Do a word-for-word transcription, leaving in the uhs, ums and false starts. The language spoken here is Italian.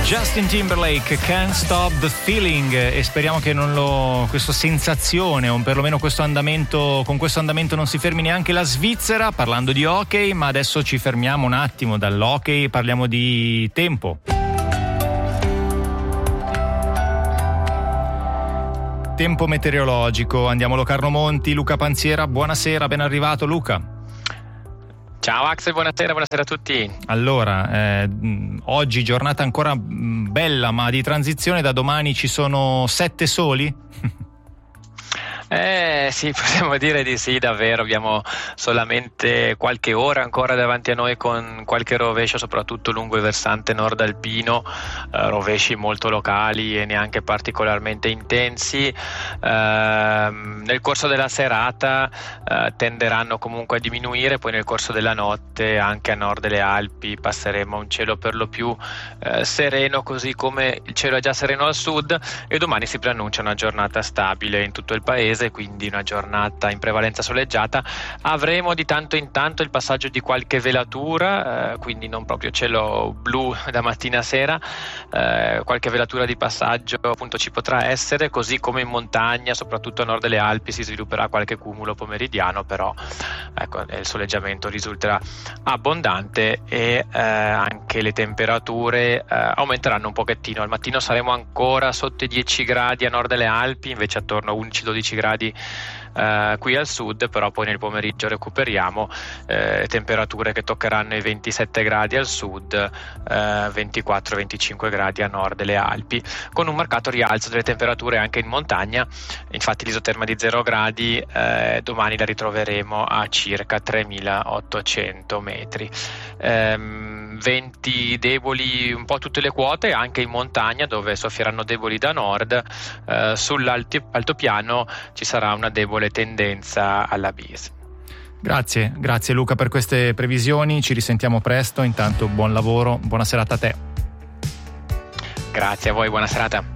Justin Timberlake, Can't Stop the Feeling, e speriamo che non lo, questa sensazione o perlomeno questo andamento, con questo andamento non si fermi neanche la Svizzera, parlando di hockey. Ma adesso ci fermiamo un attimo dall'hockey, parliamo di tempo. Tempo meteorologico, andiamo a Locarno Monti. Luca Panziera, buonasera, ben arrivato Luca. Ciao Axel, buonasera, buonasera a tutti. Allora, eh, oggi giornata ancora bella ma di transizione, da domani ci sono sette soli? Eh sì, possiamo dire di sì, davvero. Abbiamo solamente qualche ora ancora davanti a noi con qualche rovescio, soprattutto lungo il versante nord alpino, eh, rovesci molto locali e neanche particolarmente intensi. Eh, nel corso della serata eh, tenderanno comunque a diminuire, poi nel corso della notte anche a nord delle Alpi passeremo a un cielo per lo più eh, sereno, così come il cielo è già sereno al sud, e domani si preannuncia una giornata stabile in tutto il paese, quindi una giornata in prevalenza soleggiata. Avremo di tanto in tanto il passaggio di qualche velatura, eh, quindi non proprio cielo blu da mattina a sera, eh, qualche velatura di passaggio appunto ci potrà essere, così come in montagna, soprattutto a nord delle Alpi, si svilupperà qualche cumulo pomeridiano, però ecco, il soleggiamento risulterà abbondante e eh, anche le temperature eh, aumenteranno un pochettino. Al mattino saremo ancora sotto i dieci gradi a nord delle Alpi, invece attorno a undici dodici gradi Uh, qui al sud, però poi nel pomeriggio recuperiamo eh, temperature che toccheranno i ventisette gradi al sud, eh, ventiquattro venticinque gradi a nord delle Alpi, con un marcato rialzo delle temperature anche in montagna. Infatti l'isoterma di zero gradi eh, domani la ritroveremo a circa tremilaottocento metri. ehm, venti deboli un po' tutte le quote, anche in montagna dove soffieranno deboli da nord. eh, sull'altopiano ci sarà una debole tendenza alla bise. Grazie, grazie Luca per queste previsioni, ci risentiamo presto. Intanto buon lavoro, buona serata a te. Grazie a voi, buona serata.